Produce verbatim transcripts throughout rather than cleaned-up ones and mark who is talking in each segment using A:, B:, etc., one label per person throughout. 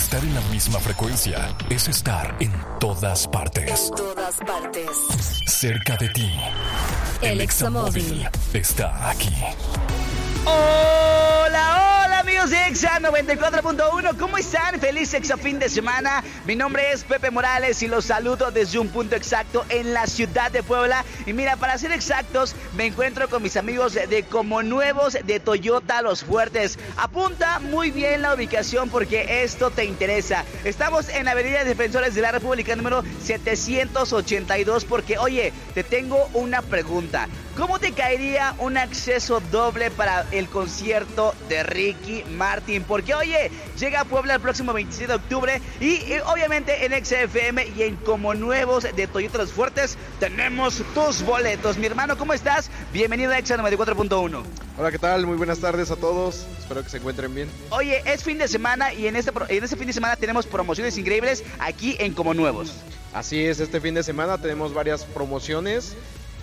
A: Estar en la misma frecuencia es estar en todas partes.
B: En todas partes.
A: Cerca de ti.
B: El Examóvil
A: está aquí.
C: Hola, hola amigos de Exa noventa y cuatro punto uno, ¿cómo están? Feliz Exa fin de semana. Mi nombre es Pepe Morales y los saludo desde un punto exacto en la ciudad de Puebla. Y mira, para ser exactos, me encuentro con mis amigos de Como Nuevos de Toyota Los Fuertes. Apunta muy bien la ubicación porque esto te interesa. Estamos en la avenida Defensores de la República número setecientos ochenta y dos porque, oye, te tengo una pregunta. ¿Cómo te caería un acceso doble para el concierto de Ricky Martin? Porque, oye, llega a Puebla el próximo veintisiete de octubre y, y obviamente en Exa F M y en Como Nuevos de Toyota Los Fuertes tenemos tus boletos. Mi hermano, ¿cómo estás? Bienvenido a Exa noventa y cuatro punto uno.
D: Hola, ¿qué tal? Muy buenas tardes a todos. Espero que se encuentren bien.
C: Oye, es fin de semana y en este, en este fin de semana tenemos promociones increíbles aquí en Como Nuevos.
D: Así es, este fin de semana tenemos varias promociones.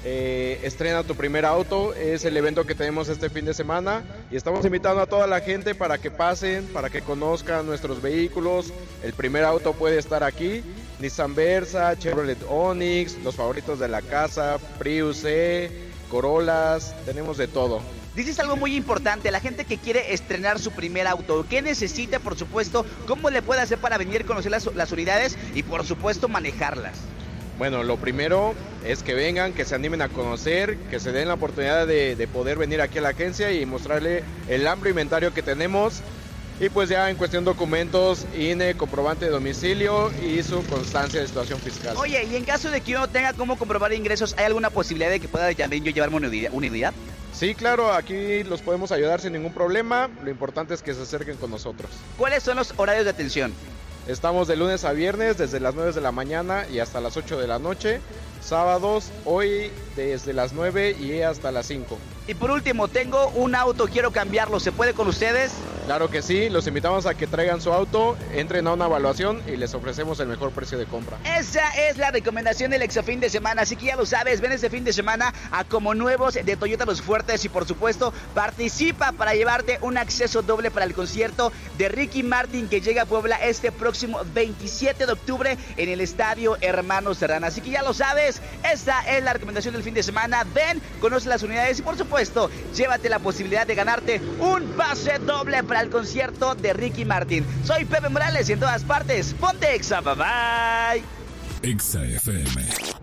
D: Eh, estrena tu primer auto, es el evento que tenemos este fin de semana y estamos invitando a toda la gente para que pasen, para que conozcan nuestros vehículos. El primer auto puede estar aquí: Nissan Versa, Chevrolet Onix, los favoritos de la casa, Prius E, Corollas, tenemos de todo.
C: Dices algo muy importante, la gente que quiere estrenar su primer auto, ¿qué necesita, por supuesto? ¿Cómo le puede hacer para venir a conocer las, las unidades y, por supuesto, manejarlas?
D: Bueno, lo primero es que vengan, que se animen a conocer, que se den la oportunidad de, de poder venir aquí a la agencia y mostrarle el amplio inventario que tenemos. Y pues ya en cuestión documentos, I N E, comprobante de domicilio y su constancia de situación fiscal.
C: Oye, y en caso de que yo no tenga cómo comprobar ingresos, ¿hay alguna posibilidad de que pueda también yo llevarme una unidad?
D: Sí, claro, aquí los podemos ayudar sin ningún problema. Lo importante es que se acerquen con nosotros.
C: ¿Cuáles son los horarios de atención?
D: Estamos de lunes a viernes desde las nueve de la mañana y hasta las ocho de la noche. Sábados, hoy desde las nueve y hasta las cinco.
C: Y por último, tengo un auto, quiero cambiarlo, ¿se puede con ustedes?
D: Claro que sí, los invitamos a que traigan su auto, entren a una evaluación y les ofrecemos el mejor precio de compra.
C: Esa es la recomendación del Exa fin de semana, así que ya lo sabes, ven este fin de semana a Como Nuevos de Toyota Los Fuertes y por supuesto participa para llevarte un acceso doble para el concierto de Ricky Martin que llega a Puebla este próximo veintisiete de octubre en el Estadio Hermano Serrano. Así que ya lo sabes, esta es la recomendación del fin de semana, ven, conoce las unidades y por supuesto llévate la posibilidad de ganarte un pase doble para el concierto de Ricky Martin. Soy Pepe Morales y en todas partes, ponte Exa, bye bye.
A: Exa F M.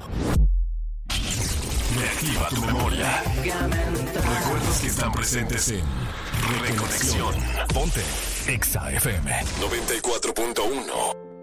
A: Reactiva tu memoria. Recuerdos que están presentes en Reconexión. Ponte Exa F M noventa y cuatro punto uno.